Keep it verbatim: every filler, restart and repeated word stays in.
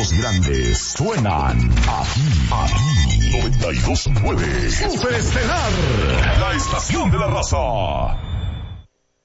los grandes suenan aquí, aquí, noventa y dos punto nueve. Superestelar, la estación de la raza.